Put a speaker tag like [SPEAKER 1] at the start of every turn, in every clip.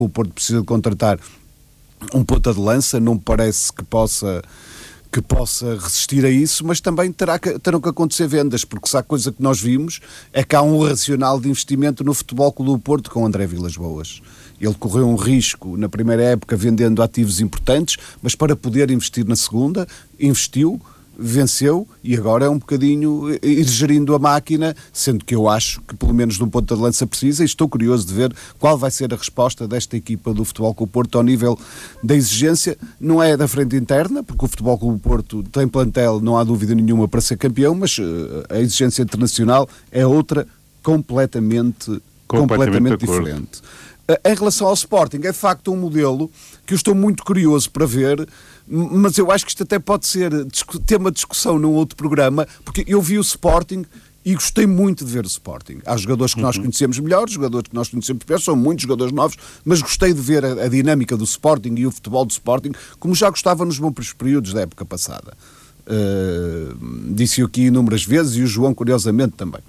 [SPEAKER 1] O Porto precisa de contratar um ponta de lança, não me parece que possa resistir a isso, mas também terão que acontecer vendas, porque se há coisa que nós vimos é que há um racional de investimento no Futebol Clube do Porto com André Vilas-Boas. Ele correu um risco na primeira época vendendo ativos importantes, mas para poder investir na segunda, investiu, venceu e agora é um bocadinho ir gerindo a máquina, sendo que eu acho que pelo menos de um ponto de lança precisa, e estou curioso de ver qual vai ser a resposta desta equipa do Futebol Clube Porto ao nível da exigência. Não é da frente interna, porque o Futebol Clube Porto tem plantel, não há dúvida nenhuma, para ser campeão, mas a exigência internacional é outra completamente diferente. Em relação ao Sporting, é de facto um modelo que eu estou muito curioso para ver, mas eu acho que isto até pode ser tema de discussão num outro programa, porque eu vi o Sporting e gostei muito de ver o Sporting. Há jogadores que nós conhecemos melhor, jogadores que nós conhecemos pior, são muitos jogadores novos, mas gostei de ver a dinâmica do Sporting e o futebol do Sporting, como já gostava nos bons períodos da época passada. Disse-o aqui inúmeras vezes e o João curiosamente também.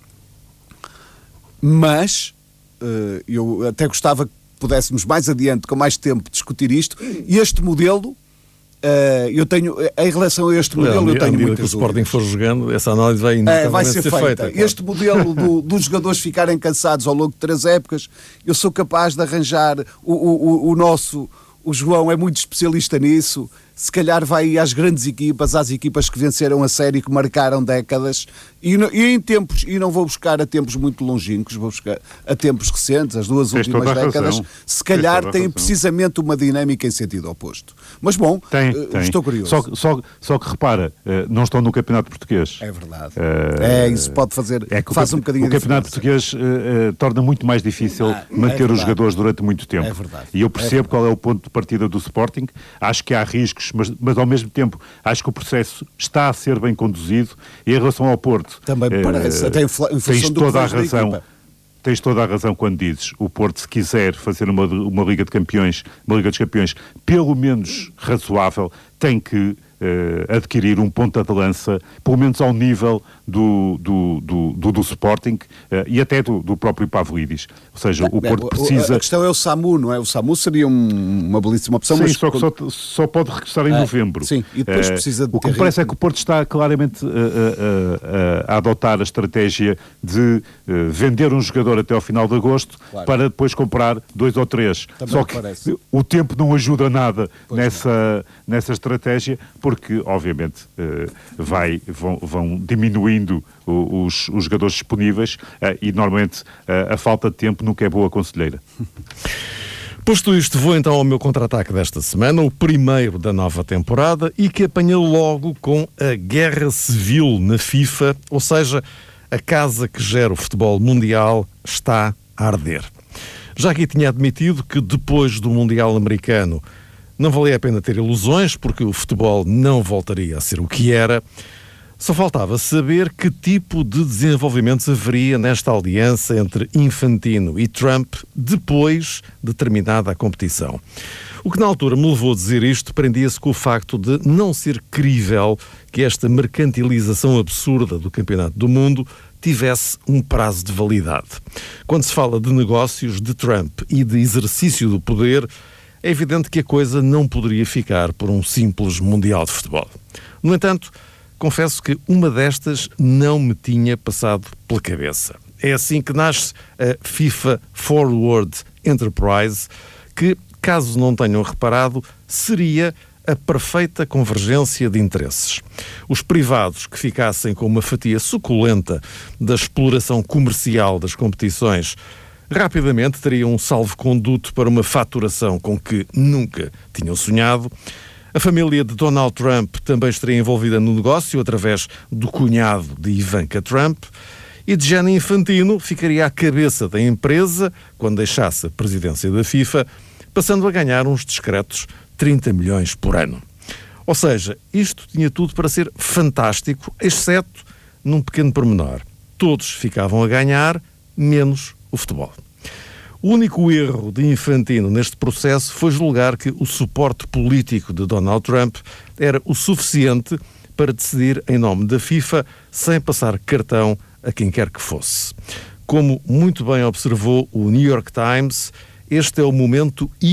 [SPEAKER 1] Mas eu até gostava que pudéssemos mais adiante, com mais tempo, discutir isto, e este modelo, eu tenho, em relação a este modelo, eu tenho muitas dúvidas.
[SPEAKER 2] Que o Sporting for jogando, essa análise vai ser feita. Claro.
[SPEAKER 1] Este modelo dos jogadores ficarem cansados ao longo de 3 épocas, eu sou capaz de arranjar o João é muito especialista nisso, se calhar vai às grandes equipas, às equipas que venceram a série, que marcaram décadas, e em tempos, e não vou buscar a tempos muito longínquos, vou buscar a tempos recentes, as 2 últimas décadas, se calhar têm precisamente uma dinâmica em sentido oposto. Mas bom, estou curioso.
[SPEAKER 3] Só que repara, não estão no Campeonato Português.
[SPEAKER 1] É verdade. Isso pode fazer, faz um bocadinho
[SPEAKER 3] o Campeonato Português torna muito mais difícil manter os jogadores durante muito tempo.
[SPEAKER 1] É verdade.
[SPEAKER 3] E eu percebo qual é o ponto de partida do Sporting, acho que há riscos, mas ao mesmo tempo acho que o processo está a ser bem conduzido, e em relação ao Porto
[SPEAKER 1] também me parece, até em função do
[SPEAKER 3] toda a razão. Tens toda a razão quando dizes o Porto, se quiser fazer uma Liga de Campeões, uma Liga dos Campeões pelo menos razoável, tem que adquirir um ponta de lança, pelo menos ao nível do Sporting e até do próprio Pavlidis. Ou seja, o Porto precisa...
[SPEAKER 1] A questão é o SAMU, não é? O SAMU seria uma belíssima opção.
[SPEAKER 3] Sim,
[SPEAKER 1] mas
[SPEAKER 3] só que só pode regressar em novembro.
[SPEAKER 1] Sim, e depois precisa de...
[SPEAKER 3] O que me parece é que o Porto está claramente a adotar a estratégia de vender um jogador até ao final de agosto, claro, para depois comprar 2 ou 3.
[SPEAKER 1] Também
[SPEAKER 3] só que o tempo não ajuda nada nessa estratégia, porque obviamente vão diminuindo os jogadores disponíveis e normalmente a falta de tempo nunca é boa conselheira.
[SPEAKER 2] Posto isto, vou então ao meu contra-ataque desta semana, o primeiro da nova temporada, e que apanha logo com a guerra civil na FIFA, ou seja, a casa que gera o futebol mundial está a arder. Já aqui tinha admitido que depois do Mundial americano não valia a pena ter ilusões, porque o futebol não voltaria a ser o que era. Só faltava saber que tipo de desenvolvimentos haveria nesta aliança entre Infantino e Trump depois de terminada a competição. O que na altura me levou a dizer isto prendia-se com o facto de não ser crível que esta mercantilização absurda do Campeonato do Mundo tivesse um prazo de validade. Quando se fala de negócios de Trump e de exercício do poder, é evidente que a coisa não poderia ficar por um simples Mundial de Futebol. No entanto, confesso que uma destas não me tinha passado pela cabeça. É assim que nasce a FIFA Forward Enterprise, que, caso não tenham reparado, seria a perfeita convergência de interesses. Os privados que ficassem com uma fatia suculenta da exploração comercial das competições rapidamente teriam um salvo-conduto para uma faturação com que nunca tinham sonhado. A família de Donald Trump também estaria envolvida no negócio através do cunhado de Ivanka Trump, e Gianni Infantino ficaria à cabeça da empresa quando deixasse a presidência da FIFA, passando a ganhar uns discretos 30 milhões por ano. Ou seja, isto tinha tudo para ser fantástico, exceto num pequeno pormenor. Todos ficavam a ganhar, menos o futebol. O único erro de Infantino neste processo foi julgar que o suporte político de Donald Trump era o suficiente para decidir em nome da FIFA sem passar cartão a quem quer que fosse. Como muito bem observou o New York Times, este é o momento